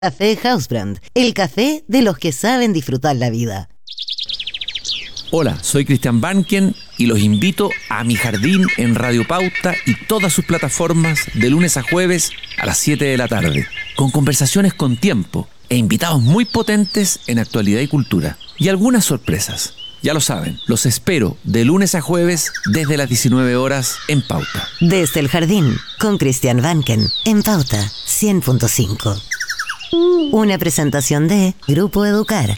Café Housebrand, el café de los que saben disfrutar la vida. Hola, soy Cristian Banken y los invito a Mi Jardín en Radio Pauta y todas sus plataformas de lunes a jueves a las 7 de la tarde, con conversaciones con tiempo e invitados muy potentes en actualidad y cultura. Y algunas sorpresas. Ya lo saben, los espero de lunes a jueves desde las 19 horas en Pauta. Desde el Jardín, con Cristian Banken, en Pauta 100.5. Una presentación de Grupo Educar.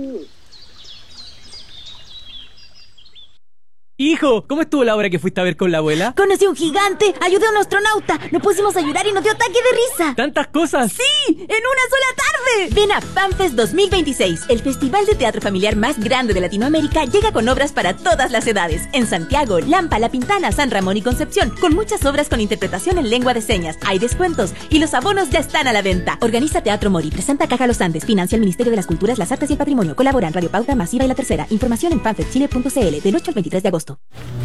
Hijo, ¿cómo estuvo la obra que fuiste a ver con la abuela? Conocí a un gigante, ayudé a un astronauta, nos pusimos a llorar y nos dio ataque de risa. ¿Tantas cosas? ¡Sí! ¡En una sola tarde! Ven a FanFest 2026, el festival de teatro familiar más grande de Latinoamérica. Llega con obras para todas las edades. En Santiago, Lampa, La Pintana, San Ramón y Concepción, con muchas obras con interpretación en lengua de señas. Hay descuentos y los abonos ya están a la venta. Organiza Teatro Mori, presenta Caja Los Andes, financia el Ministerio de las Culturas, las Artes y el Patrimonio. Colaboran Radio Pauta, Masiva y La Tercera. Información en fanfestchile.cl del 8 al 23 de agosto.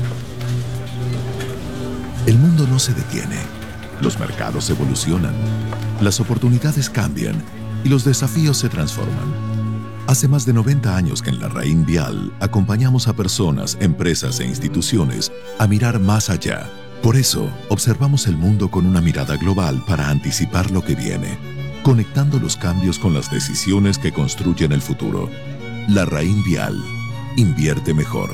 El mundo no se detiene. Los mercados evolucionan, las oportunidades cambian y los desafíos se transforman. Hace más de 90 años que en La Raín Vial acompañamos a personas, empresas e instituciones a mirar más allá. Por eso, observamos el mundo con una mirada global para anticipar lo que viene, conectando los cambios con las decisiones que construyen el futuro. La Raín Vial. Invierte mejor.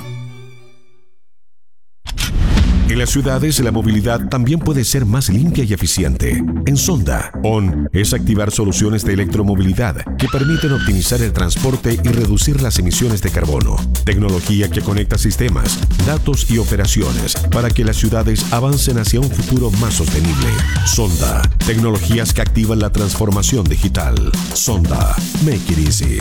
En las ciudades, la movilidad también puede ser más limpia y eficiente. En Sonda, ON es activar soluciones de electromovilidad que permiten optimizar el transporte y reducir las emisiones de carbono. Tecnología que conecta sistemas, datos y operaciones para que las ciudades avancen hacia un futuro más sostenible. Sonda, tecnologías que activan la transformación digital. Sonda, make it easy.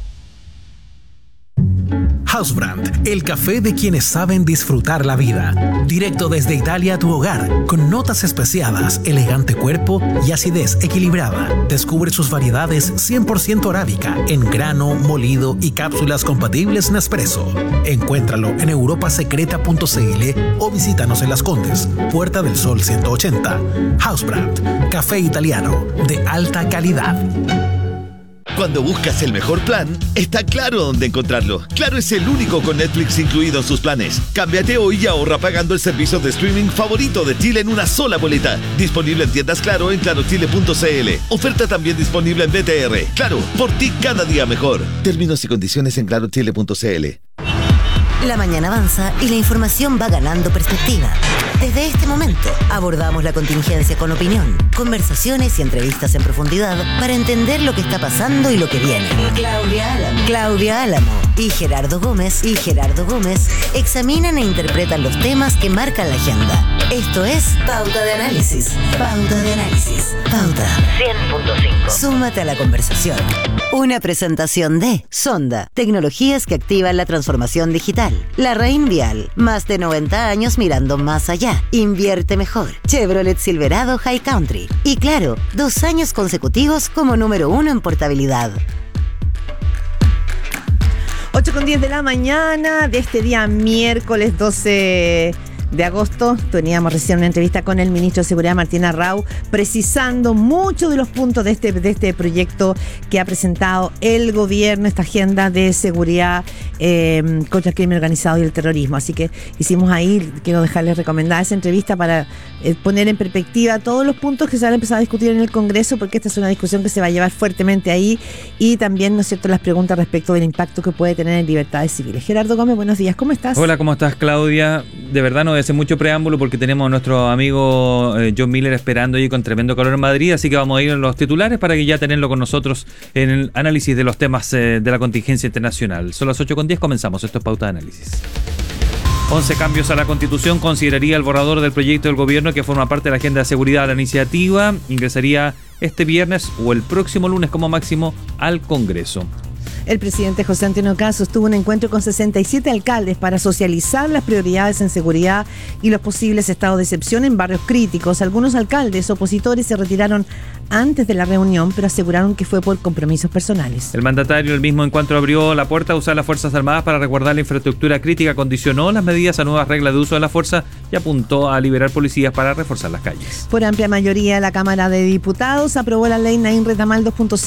Housebrand, el café de quienes saben disfrutar la vida. Directo desde Italia a tu hogar, con notas especiadas, elegante cuerpo y acidez equilibrada. Descubre sus variedades 100% arábica, en grano, molido y cápsulas compatibles Nespresso. Encuéntralo en europasecreta.cl o visítanos en Las Condes, Puerta del Sol 180. Housebrand, café italiano de alta calidad. Cuando buscas el mejor plan, está Claro dónde encontrarlo. Claro es el único con Netflix incluido en sus planes. Cámbiate hoy y ahorra pagando el servicio de streaming favorito de Chile en una sola boleta. Disponible en tiendas Claro en clarochile.cl. Oferta también disponible en BTR. Claro, por ti cada día mejor. Términos y condiciones en clarochile.cl. La mañana avanza y la información va ganando perspectiva. Desde este momento abordamos la contingencia con opinión, conversaciones y entrevistas en profundidad para entender lo que está pasando y lo que viene. Claudia Álamo y Gerardo Gómez examinan e interpretan los temas que marcan la agenda. Esto es Pauta de Análisis. Pauta 100.5. Súmate a la conversación. Una presentación de Sonda, tecnologías que activan la transformación digital. La Raín Vial, más de 90 años mirando más allá. Invierte mejor. Chevrolet Silverado High Country. Y claro, 2 años consecutivos como número 1 en portabilidad. 8:10 de la mañana de este día miércoles 12 de agosto. Teníamos recién una entrevista con el ministro de Seguridad, Martín Arrau, precisando muchos de los puntos de este proyecto que ha presentado el gobierno, esta agenda de seguridad contra el crimen organizado y el terrorismo. Así que hicimos ahí, quiero dejarles recomendada esa entrevista para poner en perspectiva todos los puntos que se han empezado a discutir en el Congreso, porque esta es una discusión que se va a llevar fuertemente ahí, y también, ¿no es cierto?, las preguntas respecto del impacto que puede tener en libertades civiles. Gerardo Gómez, buenos días, ¿cómo estás? Hola, ¿cómo estás, Claudia? De verdad no voy a hacer mucho preámbulo porque tenemos a nuestro amigo John Miller esperando ahí con tremendo calor en Madrid, así que vamos a ir en los titulares para que ya tenerlo con nosotros en el análisis de los temas de la contingencia internacional. Son las 8:10, comenzamos. Esto es Pauta de Análisis. 11 cambios a la Constitución consideraría el borrador del proyecto del gobierno que forma parte de la agenda de seguridad. La iniciativa ingresaría este viernes o el próximo lunes como máximo al Congreso. El presidente José Antonio Kast sostuvo un encuentro con 67 alcaldes para socializar las prioridades en seguridad y los posibles estados de excepción en barrios críticos. Algunos alcaldes opositores se retiraron antes de la reunión, pero aseguraron que fue por compromisos personales. El mandatario, el mismo en cuanto abrió la puerta a usar las Fuerzas Armadas para resguardar la infraestructura crítica, condicionó las medidas a nuevas reglas de uso de la fuerza y apuntó a liberar policías para reforzar las calles. Por amplia mayoría, la Cámara de Diputados aprobó la ley Naín Retamal 2.0